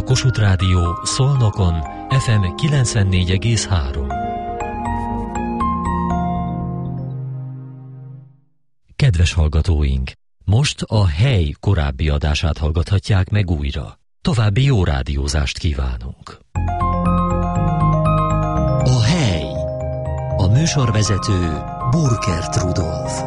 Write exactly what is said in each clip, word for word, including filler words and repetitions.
Kossuth Rádió Szolnokon ef em kilencvennégy egész három. Kedves hallgatóink! Most a Hely korábbi adását hallgathatják meg újra. További jó rádiózást kívánunk! A Hely. A műsorvezető Burkert Rudolf.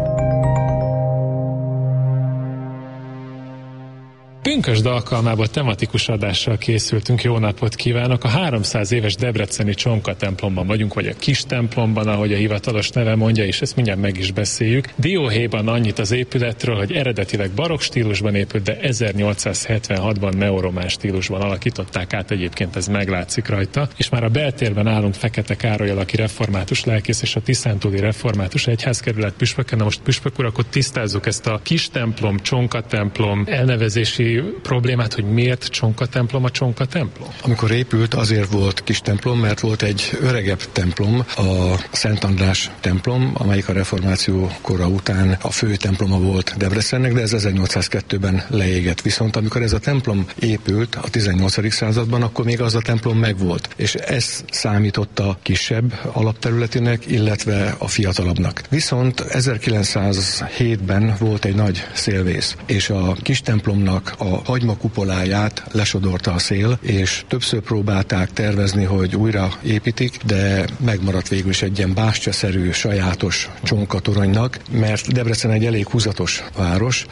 Pünkösd alkalmából tematikus adással készültünk. Jó napot kívánok! A háromszáz éves debreceni Csonka templomban vagyunk, vagy a kis templomban, ahogy a hivatalos neve mondja, és ezt mindjárt meg is beszéljük. Dióhéjban annyit az épületről, hogy eredetileg barokk stílusban épült, de ezernyolcszázhetvenhatban neoromán stílusban alakították át, egyébként ez meglátszik rajta, és már a beltérben állunk Fekete Károlyal, aki református lelkész, és a tiszántúli református egyházkerület püspöke. Na most püspök úr, akkor tisztázzuk ezt a kis templom, Csonka templom elnevezési problémát, hogy miért Csonka templom a Csonka templom? Amikor épült, azért volt kis templom, mert volt egy öregebb templom, a Szent András templom, amelyik a reformáció kora után a fő temploma volt Debrecennek, de ez ezernyolcszázkettőben leégett. Viszont amikor ez a templom épült a tizennyolcadik században, akkor még az a templom megvolt. És ez számította kisebb alapterületének, illetve a fiatalabbnak. Viszont ezerkilencszázhétben volt egy nagy szélvész, és a kis templomnak a hagyma kupoláját lesodorta a szél, és többször próbálták tervezni, hogy újra építik, de megmaradt végül is egy ilyen bástyaszerű, sajátos csonkatoronynak, mert Debrecen egy elég húzatos város.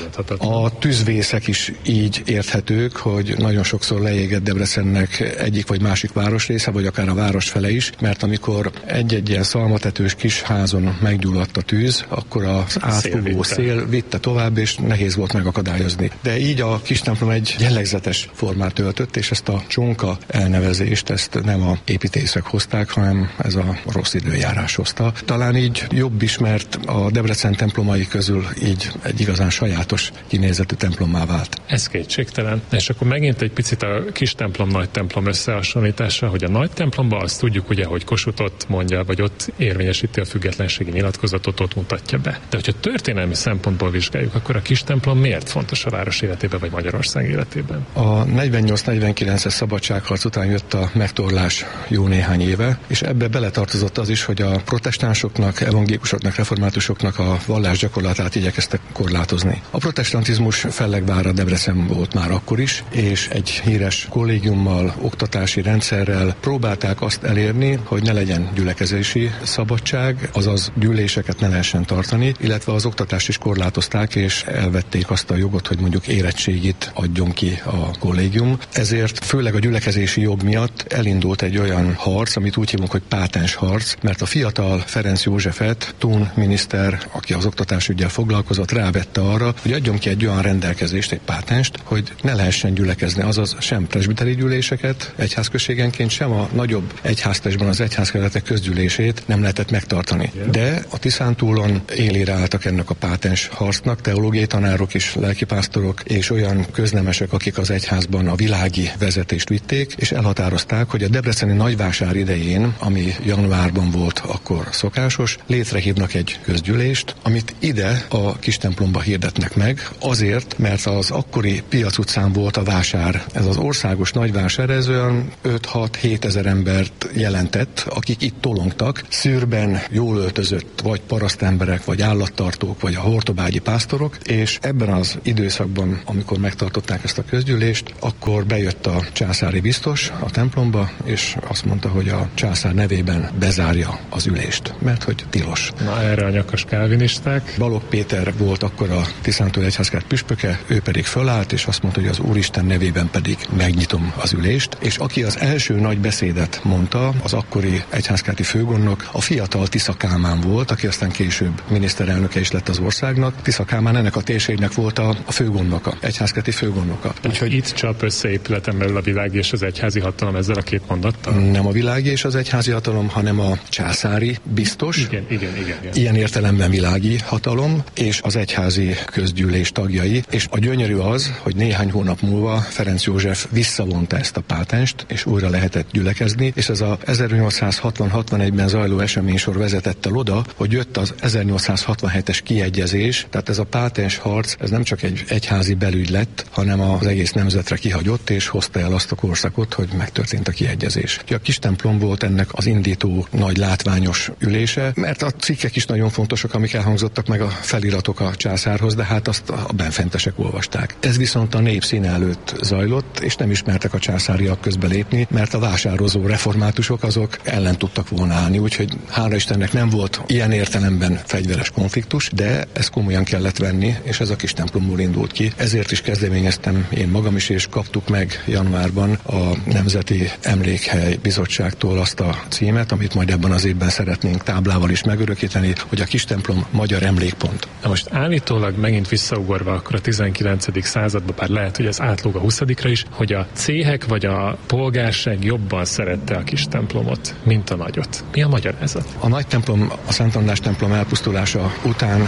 A tűzvészek is így érthetők, hogy nagyon sokszor leégett Debrecennek egyik vagy másik városrésze, vagy akár a város fele is, mert amikor egy-egy ilyen szalmatetős kis házon meggyulladt a tűz, akkor az átfogó szél vitte tovább, és nehéz volt megakadályozni. De így a kis templom egy jellegzetes formát öltött, és ezt a csonka elnevezést, ezt nem a építészek hozták, hanem ez a rossz időjárás hozta. Talán így jobb is, mert a Debrecen templomai közül így egy igazán sajátos kinézetű templommá vált. Ez kétségtelen. És akkor megint egy picit a kis templom, nagy templom összehasonlítása, hogy a nagy templomban azt tudjuk ugye, hogy Kossuth ott mondja, vagy ott érvényesíti a függetlenségi nyilatkozatot, ott mutatja be. De hogyha történelmi szempontból vizsgáljuk, akkor a kis templom miért fontos a város életében, vagy Magyarország életében? A negyvennyolc negyvenkilences szabadságharc után jött a megtorlás jó néhány éve, és ebbe beletartozott az is, hogy a protestánsoknak, evangélikusoknak, reformátusoknak a vallásgyakorlatát igyekeztek korlátozni. A protestantizmus fellegvára Debrecen volt már akkor is, és egy híres kollégiummal, oktatási rendszerrel próbálták azt elérni, hogy ne legyen gyülekezési szabadság, azaz gyűléseket ne lehessen tartani, illetve az oktatást is korlátozták, és elvették azt a jogot, hogy mondjuk érettségit adjon ki a kollégium. Ezért főleg a gyülekezési jog miatt elindult egy olyan harc, amit úgy hívunk, hogy pátens harc, mert a fiatal Ferenc Józsefet, Thun miniszter, aki az oktatásüggyel foglalkozott, rávette arra, hogy adjon ki egy olyan rendelkezést, egy pátenst, hogy ne lehessen gyülekezni, azaz sem presbiteri gyűléseket egyházközségenként, sem a nagyobb egyháztestben az egyházkerületek közgyűlését nem lehetett megtartani. De a Tiszántúlon élére álltak ennek a pátens harcnak, teológiai tanárok is, lelkipásztorok és olyan köznemesek, akik az egyházban a világi vezetést vitték, és elhatározták, hogy a debreceni nagyvásár idején, ami januárban volt akkor szokásos, létrehívnak egy közgyűlést, amit ide a kis templomba hirdetnek meg, azért, mert az akkori Piac utcán volt a vásár. Ez az országos nagyvásár, ez olyan öt-hat-hét ezer embert jelentett, akik itt tolongtak, szürben jól öltözött, vagy parasztemberek, vagy állattartók, vagy a hortobágyi pásztorok, és ebben az időszakban, amikor megtartották ezt a közgyűlést, akkor bejött a császári biztos a templomba, és azt mondta, hogy a császár nevében bezárja az ülést, mert hogy tilos. Na erre a nyakas kálvinisták. Balogh Péter volt akkor a Tiszántúli egyházkert püspöke, ő pedig fölállt, és azt mondta, hogy az Úristen nevében pedig megnyitom az ülést, és aki az első nagy beszédet mondta, az akkori egyházkerti főgondnok, a fiatal Tisza Kálmán volt, aki aztán később miniszterelnöke is lett az országnak. Tisza Kálmán ennek a térségnek volt a, a főgondnoka, egyházkerti főgondnoka. Úgyhogy itt csap össze épületen belül a világi és az egyházi hatalom ezzel a két mondattal? Nem a világi és az egyházi hatalom, hanem a császári biztos. Igen, igen, igen, igen. Ilyen értelemben világi hatalom, és az egyházi közgyűlés tagjai. És a gyönyörű az, hogy néhány hónap múlva Ferenc József visszavonta ezt a pátenst, és újra lehetett gyülekezni, és ez a ezernyolcszázhatvan-hatvanegyben zajló eseménysor vezetett el oda, hogy jött az ezernyolcszázhatvanhetes kiegyezés, tehát ez a pátens harc, ez nem csak egy egyházi beli belügy lett, hanem az egész nemzetre kihagyott, és hozta el azt a korszakot, hogy megtörtént a kiegyezés. A kis templom volt ennek az indító nagy látványos ülése, mert a cikkek is nagyon fontosak, amik elhangzottak, meg a feliratok a császárhoz, de hát azt a benfentesek olvasták. Ez viszont a nép színe előtt zajlott, és nem ismertek a császáriak közbelépni, mert a vásározó reformátusok azok ellen tudtak volna állni, úgyhogy hála Istennek nem volt ilyen értelemben fegyveres konfliktus, de ezt komolyan kellett venni, és ez a kis templomból indult ki. Ezért is kezdeményeztem én magam is, és kaptuk meg januárban a Nemzeti Emlékhely Bizottságtól azt a címet, amit majd ebben az évben szeretnénk táblával is megörökíteni, hogy a kis templom magyar emlékpont. Na most állítólag megint visszaugorva akkor a tizenkilencedik századba, bár lehet, hogy ez átlóg a huszadikra is, hogy a céhek vagy a polgárság jobban szerette a kis templomot, mint a nagyot. Mi a magyarázat? A nagy templom, a Szent András templom elpusztulása után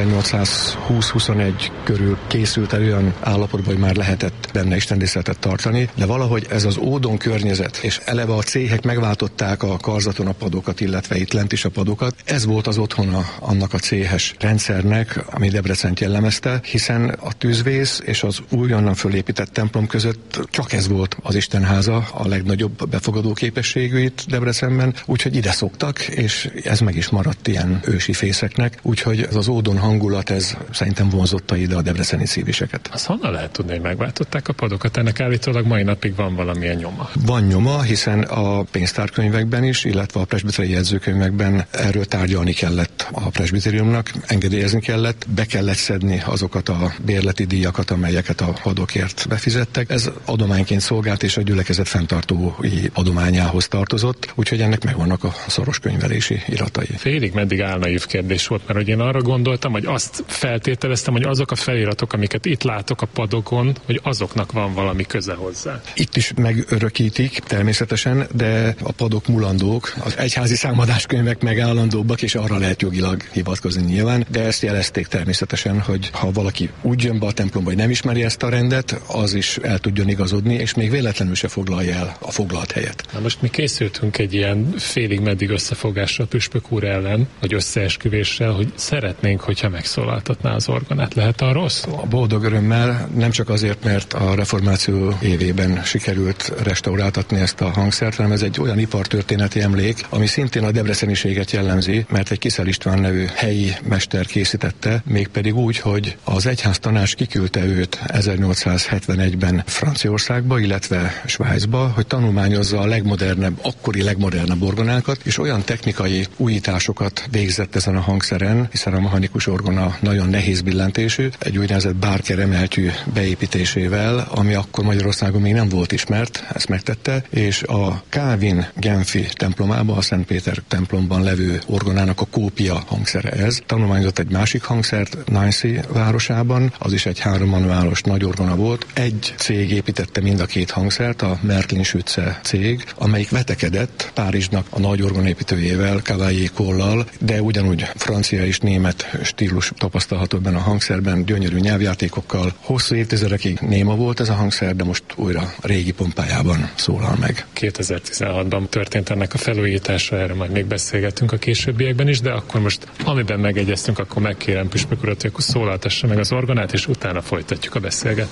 ezernyolcszázhúsz-huszonegy körül készült el olyan állapotban, hogy már lehetett benne istendészetet tartani, de valahogy ez az ódon környezet, és eleve a céhek megváltották a karzaton a padokat, illetve itt lent is a padokat. Ez volt az otthona annak a céhes rendszernek, ami Debrecent jellemezte, hiszen a tűzvész és az újonnan fölépített templom között csak ez volt az istenháza, a legnagyobb befogadó képességű itt Debrecenben, úgyhogy ide szoktak, és ez meg is maradt ilyen ősi fészeknek, úgyhogy ez az ódon hangulat, ez szerintem vonzotta ide a debreceni szíviseket. Azt honnan lehet tudni, hogy megváltották a padokat? Ennek állítólag mai napig van valamilyen nyoma. Van nyoma, hiszen a pénztárkönyvekben is, illetve a presbiteri jegyzőkönyvekben erről tárgyalni kellett a presbitériumnak, engedélyezni kellett, be kellett szedni azokat a bérleti díjakat, amelyeket a padokért befizettek. Ez adományként szolgált, és a gyülekezet fenntartói adományához tartozott, úgyhogy ennek megvannak a szoros könyvelési iratai. Félig meddig álnaív kérdés volt, mert hogy én arra gondoltam, hogy azt feltételeztem, hogy azok a feliratok, amiket itt látok a padokon, hogy azoknak van valami köze hozzá. Itt is megörökítik természetesen, de a padok mulandók, az egyházi számadáskönyvek meg állandóbbak, és arra lehet jogilag hivatkozni nyilván, de ezt jelezték természetesen, hogy ha valaki úgy jön be a templomba, hogy nem ismeri ezt a rendet, az is el tudjon igazodni, és még véletlenül se foglalja el a foglalt helyet. Na most mi készültünk egy ilyen félig meddig összefogásra a püspök úr ellen, vagy összeesküvéssel, hogy szeretnénk, hogyha megszólaltatná az orgonát. Lehet arról szó? A boldog örömmel, nem csak azért, mert a reformáció évében sikerült restauráltatni ezt a hangszert, hanem ez egy olyan ipartörténeti emlék, ami szintén a debreceniséget jellemzi, mert egy Kiszel István nevű helyi mester készítette, mégpedig úgy, hogy az egyháztanács kiküldte őt ezernyolcszázhetvenegyben Franciaországba, illetve Svájcba, hogy tanulmányozza a legmodernebb, akkori legmodernebb orgonákat, és olyan technikai újításokat végzett ezen a hangszeren, hiszen a mechanikus orgona nagyon nehéz billentésű, egy úgynevezett Barker emeltyű beépítésével, ami akkor Magyarországon még nem volt ismert, ezt megtette, és a Calvin Genfi templomában, a Szent Péter templomban levő orgonának a kópia hangszere ez. Tanulmányozott egy másik hangszert Nancy városában, az is egy hárommanuálos nagy orgona volt. Egy cég építette mind a két hangszert, a Merklin Schütze cég, amelyik vetekedett Párizsnak a nagy orgonépítőjével, Cavalier Kollal, de ugyanúgy francia és német stílus tapasztalható ebben a hangszerben, gyönyörű nyelvjátékokkal. Hosszú évtizedekig néma volt ez a hangszer, de most újra régi pompájában szólal meg. kétezer-tizenhatban történt ennek a felújítása, erre majd még beszélgetünk a későbbiekben is, de akkor most, amiben megegyeztünk, akkor megkérem püspök urat, hogy akkor szólaltassa meg az orgonát, és utána folytatjuk a beszélgetést.